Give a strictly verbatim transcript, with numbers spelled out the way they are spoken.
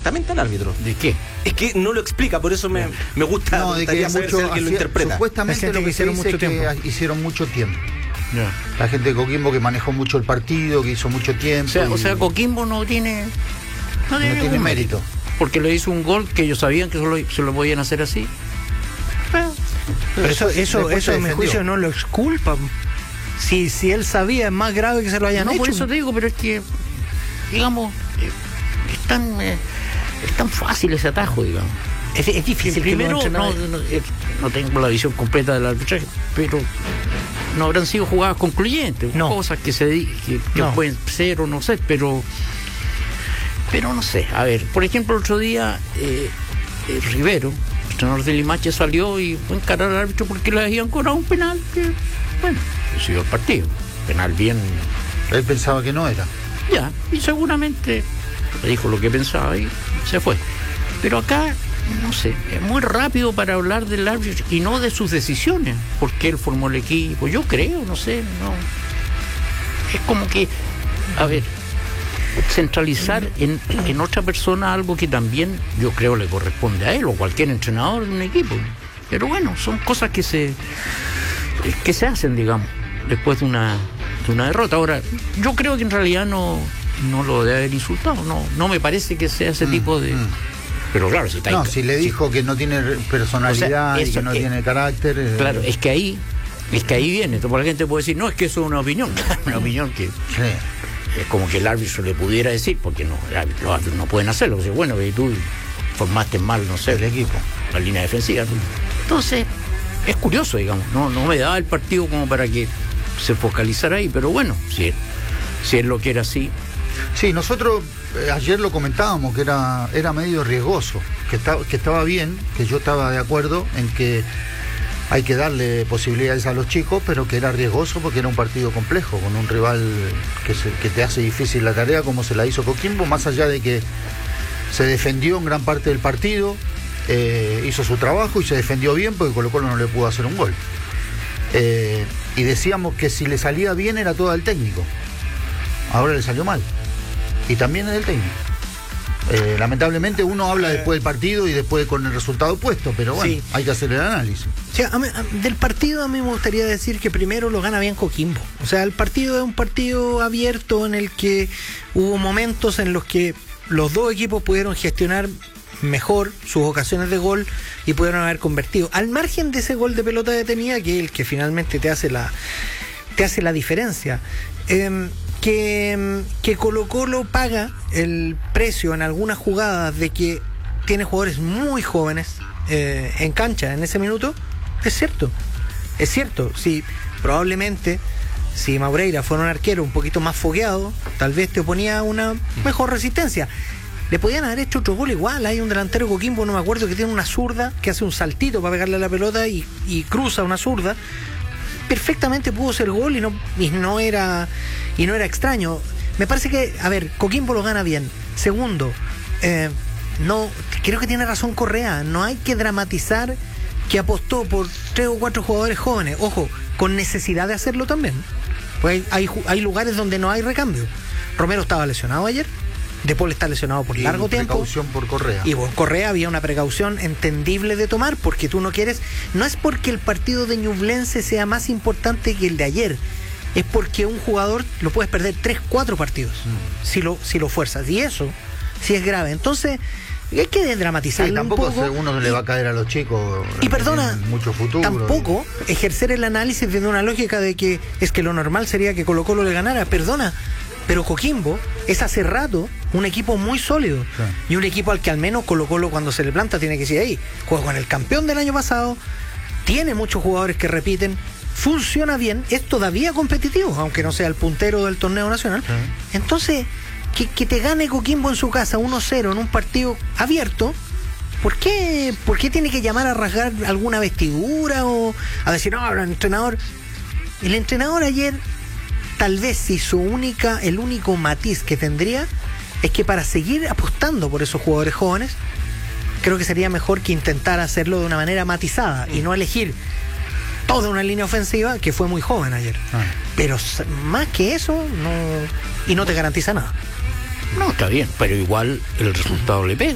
exactamente al árbitro. ¿De qué? Es que no lo explica, por eso me, me gusta no, de que saber mucho, si alguien lo interpreta. Supuestamente lo que, que se dice mucho tiempo. Que hicieron mucho tiempo. Yeah. La gente de Coquimbo que manejó mucho el partido, que hizo mucho tiempo. O sea, y... o sea Coquimbo no tiene no tiene, no tiene mérito. Porque le hizo un gol que ellos sabían que solo, se lo podían hacer así. Pero, pero eso, eso, eso en mi juicio no lo exculpa. Si, si él sabía, es más grave que se lo hayan no, hecho. Por eso te digo, pero es que, digamos, eh, es, tan, eh, es tan fácil ese atajo, digamos. Es, es difícil. Primero, que no, no, no tengo la visión completa del arbitraje, pero no habrán sido jugadas concluyentes, no. Cosas que se que, que no. pueden ser o no sé, pero pero no sé. A ver, por ejemplo, el otro día eh, eh, Rivero, el entrenador de Limache, salió y fue a encarar al árbitro porque le habían cobrado un penal que, bueno, decidió el partido. Penal bien. Él pensaba que no era. Ya, y seguramente le dijo lo que pensaba y se fue. Pero acá, no sé, es muy rápido para hablar del árbitro y no de sus decisiones, porque él formó el equipo. Yo creo, no sé, no. Es como que, a ver, centralizar en, en otra persona algo que también yo creo le corresponde a él o cualquier entrenador de un equipo. Pero bueno, son cosas que se que se hacen, digamos, después de una de una derrota. Ahora, yo creo que en realidad no no lo debe haber insultado, no no me parece que sea ese mm, tipo de mm. Pero claro, si está No, si le dijo si... que no tiene personalidad, o sea, y que no es, tiene carácter. Claro, eh... es que ahí es que ahí viene. Porque la gente puede decir, no, es que eso es una opinión, una opinión que sí. Es como que el árbitro le pudiera decir, porque no, los árbitros no pueden hacerlo. Porque, bueno, y tú formaste mal, no sé, el equipo, la línea defensiva. Entonces, es curioso, digamos, no, no me daba el partido como para que se focalizara ahí, pero bueno, si, si él lo quiere así. Sí, nosotros eh, ayer lo comentábamos, que era, era medio riesgoso, que, está, que estaba bien, que yo estaba de acuerdo en que hay que darle posibilidades a los chicos, pero que era riesgoso porque era un partido complejo, con un rival que, se, que te hace difícil la tarea, como se la hizo Coquimbo, más allá de que se defendió en gran parte del partido, eh, hizo su trabajo y se defendió bien porque Colo Colo no le pudo hacer un gol. Eh, y decíamos que si le salía bien era todo el técnico, ahora le salió mal. Y también es del técnico. Eh, lamentablemente uno habla después del partido y después con el resultado opuesto, pero bueno, sí. Hay que hacer el análisis. Sí, a mí, a, del partido a mí me gustaría decir que primero lo gana bien Coquimbo. O sea, el partido es un partido abierto en el que hubo momentos en los que los dos equipos pudieron gestionar mejor sus ocasiones de gol y pudieron haber convertido. Al margen de ese gol de pelota detenida, que es el que finalmente te hace la, te hace la diferencia. Eh, Que, que Colo Colo paga el precio en algunas jugadas de que tiene jugadores muy jóvenes eh, en cancha en ese minuto, es cierto, es cierto, sí, probablemente si Maureira fuera un arquero un poquito más fogueado, tal vez te oponía una mejor resistencia. Le podían haber hecho otro gol igual. Hay un delantero Coquimbo, no me acuerdo, que tiene una zurda, que hace un saltito para pegarle a la pelota y, y cruza una zurda. Perfectamente pudo ser gol y no, y no era y no era extraño. Me parece que, a ver, Coquimbo lo gana bien. Segundo, eh, no, creo que tiene razón Correa, no hay que dramatizar que apostó por tres o cuatro jugadores jóvenes, ojo, con necesidad de hacerlo también. Pues hay, hay, hay lugares donde no hay recambio. Romero estaba lesionado ayer, De Paul está lesionado por y largo tiempo. Precaución por Correa. Y por Correa había una precaución entendible de tomar, porque tú no quieres, no es porque el partido de Ñublense sea más importante que el de ayer, es porque un jugador lo puedes perder tres, cuatro partidos mm. si lo si lo fuerzas, y eso sí es grave. Entonces hay que dramatizarlo. Sí, tampoco un poco. uno no le va a caer a los chicos. Y perdona, mucho futuro. Tampoco ejercer el análisis desde una lógica de que es que lo normal sería que Colo Colo le ganara. Perdona, pero Coquimbo es hace rato un equipo muy sólido, sí. Y un equipo al que al menos Colo Colo cuando se le planta tiene que ir ahí. Juega con el campeón del año pasado, tiene muchos jugadores que repiten, funciona bien, es todavía competitivo, aunque no sea el puntero del torneo nacional. Sí. Entonces, que, que te gane Coquimbo en su casa uno cero en un partido abierto, ¿por qué, ¿por qué tiene que llamar a rasgar alguna vestidura o a decir, no, el entrenador? El entrenador ayer, tal vez si su única, el único matiz que tendría es que para seguir apostando por esos jugadores jóvenes, creo que sería mejor que intentar hacerlo de una manera matizada y no elegir toda una línea ofensiva que fue muy joven ayer. Ah. Pero más que eso, no, y no te garantiza nada. No, está bien, pero igual el resultado le pega.